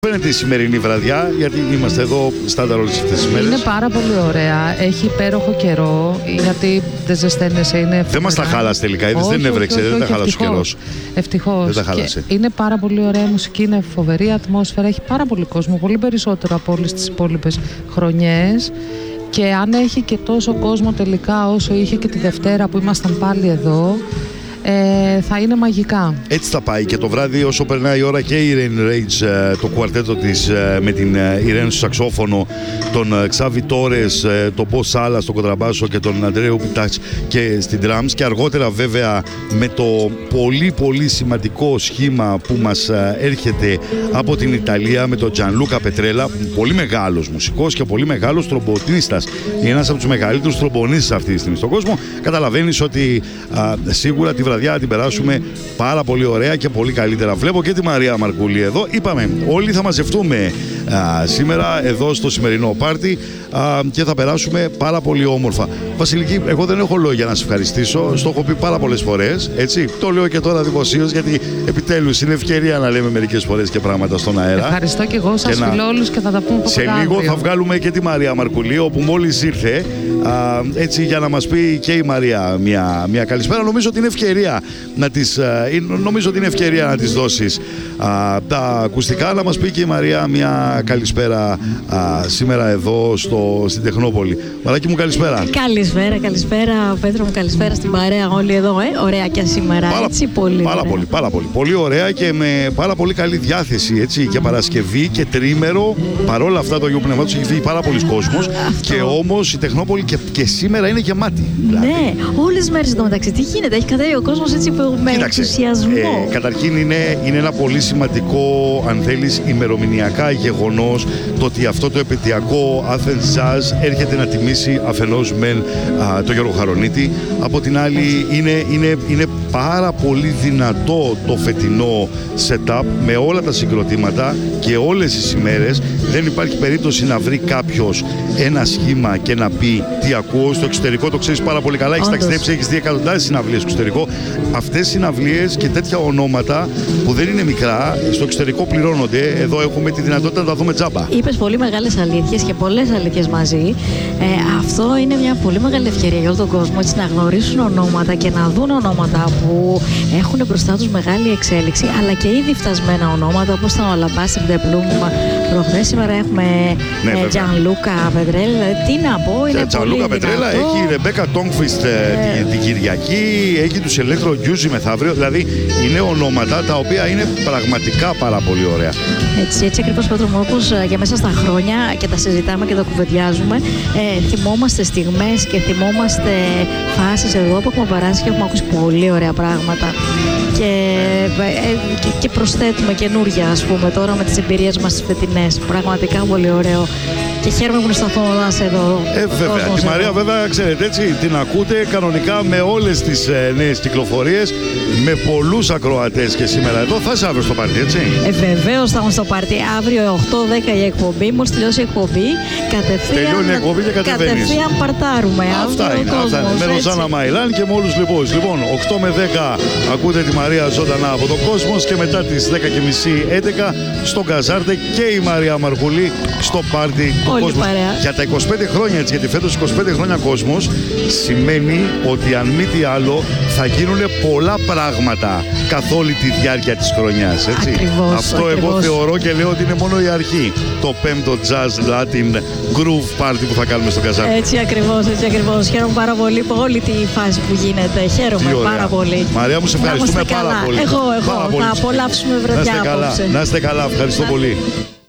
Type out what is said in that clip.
Φαίνεται η σημερινή βραδιά, γιατί είμαστε εδώ στάνταρ όλες αυτές τις μέρες. Είναι πάρα πολύ ωραία. Έχει υπέροχο καιρό, γιατί δεν ζεσταίνεσαι. Είναι δεν μας τα χάλασε τελικά, δεν έβρεξε, δεν τα χάλασε ο καιρός. Ευτυχώς. Δεν τα χάλασε. Είναι πάρα πολύ ωραία μουσική, είναι φοβερή ατμόσφαιρα, έχει πάρα πολύ κόσμο, πολύ περισσότερο από όλες τις υπόλοιπες χρονιές. Και αν έχει και τόσο κόσμο τελικά όσο είχε και τη Δευτέρα που ήμασταν πάλι εδώ, θα είναι μαγικά. Έτσι θα πάει και το βράδυ όσο περνάει η ώρα, και η Irene Rage, το κουαρτέτο της με την Irene στο σαξόφωνο, τον Xavi Torres, τον Bo Salas στο κοντραμπάσο και τον Andreu Pitach και στην drums, και αργότερα βέβαια με το πολύ σημαντικό σχήμα που μας έρχεται από την Ιταλία με τον Gianluca Petrella, πολύ μεγάλος μουσικός και πολύ μεγάλος τρομπονίστας. Είναι ένας από τους μεγαλύτερους τρομπονίστες αυτή τη στιγμή στον κόσμο. Καταλαβαίνεις ότι σίγουρα τη βραδιά την περάσουμε πάρα πολύ ωραία και πολύ καλύτερα. Βλέπω και τη Μαρία Μαρκουλή εδώ. Είπαμε, όλοι θα μαζευτούμε σήμερα εδώ στο σημερινό πάρτι και θα περάσουμε πάρα πολύ όμορφα. Βασιλική, εγώ δεν έχω λόγια να σε ευχαριστήσω. Στο έχω πει πάρα πολλές φορές, έτσι. Το λέω και τώρα δημοσίως, γιατί επιτέλους είναι ευκαιρία να λέμε μερικές φορές και πράγματα στον αέρα. Ευχαριστώ και εγώ, σας φιλώ όλους και θα τα πούμε σε λίγο. Θα βγάλουμε και τη Μαρία Μαρκουλή, όπου μόλις ήρθε, έτσι, για να μας πει και η Μαρία μια καλησπέρα. Νομίζω ότι είναι ευκαιρία να της δώσεις τα ακουστικά, να μας πει και η Μαρία μια καλησπέρα σήμερα εδώ στην Τεχνόπολη. Μαράκι μου, καλησπέρα. Καλησπέρα Πέτρο μου, καλησπέρα στην παρέα όλοι εδώ. Ωραία και σήμερα, έτσι, πάρα πολύ. Πολύ ωραία και με πάρα πολύ καλή διάθεση, έτσι, και Παρασκευή και τρίμερο. Παρόλα αυτά το Αγίου Πνευμάτος έχει φύγει πάρα πολλοί κόσμος και όμως η Τεχνόπολη και σήμερα είναι γεμάτη. Ναι, όλες τις μέρες εδώ μεταξύ. Τι γίνεται, έχει κατέβει ο κόσμος έτσι με ενθουσιασμό. Καταρχήν είναι ένα πολύ σημαντικό, αν θέλεις, ημερομηνιακά γεγονός, το ότι αυτό το επαιτειακό Athens Jazz έρχεται να τιμήσει αφενός μεν το Γιώργο Χαρονίτη, από την άλλη είναι πάρα πολύ δυνατό το φετινό setup με όλα τα συγκροτήματα και όλες τις ημέρες. Δεν υπάρχει περίπτωση να βρει κάποιος ένα σχήμα και να πει τι ακούω. Στο εξωτερικό το ξέρεις πάρα πολύ καλά, έχεις ταξιδέψει, έχεις δει εκατοντάδες συναυλίες στο εξωτερικό. Αυτές οι συναυλίες και τέτοια ονόματα που δεν είναι μικρά, στο εξωτερικό πληρώνονται. Εδώ έχουμε τη δυνατότητα να τα δούμε τζάμπα. Είπες πολύ μεγάλες αλήθειες και πολλές αλήθειες μαζί. Αυτό είναι μια πολύ μεγάλη ευκαιρία για όλο τον κόσμο, έτσι, να γνωρίσουν ονόματα και να δουν ονόματα που έχουν μπροστά τους μεγάλη εξέλιξη, αλλά και ήδη φτασμένα ονόματα όπως ήταν ο Alabaster The Bloom προχθές. Σήμερα έχουμε Gianluca Petrella. Τι να πω, είναι πολύ Gianluca Petrella, έχει η Rebecca Tongfist την Κυριακή, έχει τους Electro Gyuzi μεθαύριο. Δηλαδή είναι ονόματα τα οποία είναι πραγματικά πάρα πολύ ωραία. Έτσι ακριβώς, Πέτρο μου, όπως για μέσα στα χρόνια και τα συζητάμε και τα κουβεντιάζουμε, θυμόμαστε στιγμές και θυμόμαστε φάσεις εδώ που έχουμε περάσει και έχουμε ακούσει πολύ ωραία πράγματα. Και προσθέτουμε καινούργια, ας πούμε, τώρα με τις εμπειρίες μας τις φετινές. Πραγματικά πολύ ωραίο. Και χαίρομαι που είναι σταθμός εδώ. Βέβαια. Τη Μαρία, βέβαια, ξέρετε, έτσι, την ακούτε κανονικά με όλες τις νέες κυκλοφορίες, με πολλούς ακροατές και σήμερα εδώ. Θα είσαι αύριο στο πάρτι, έτσι? Βεβαίως θα είμαι στο πάρτι. Αύριο 8-10 η εκπομπή. Μόλις τελειώσει η εκπομπή, τελειώνει η εκπομπή και κατευθείαν παρτάρουμε. Αυτά είναι. Με Ροζάνα Μαϊλάν και με όλους λοιπούς. Λοιπόν, 8 με 10 ακούτε τη Μαρία ζωντανά από τον κόσμο, και μετά τις 10:30-11 στον Καζάρτε και η Μαρία Μαρκουλή στο πάρτι. Για τα 25 χρόνια, έτσι, γιατί φέτος 25 χρόνια κόσμος, σημαίνει ότι αν μη τι άλλο θα γίνουν πολλά πράγματα καθ' όλη τη διάρκεια της χρονιάς, έτσι. Αυτό εγώ θεωρώ και λέω ότι είναι μόνο η αρχή. Το 5ο Jazz Latin Groove Party που θα κάνουμε στο Καζάρτε. Έτσι ακριβώς. Χαίρομαι πάρα πολύ από όλη τη φάση που γίνεται. Χαίρομαι πάρα πολύ. Μαρία μου, σε ευχαριστούμε πάρα πολύ. Εγώ. Θα απολαύσουμε βραδιά απόψε. Να είστε καλά. Ευχαριστώ πολύ.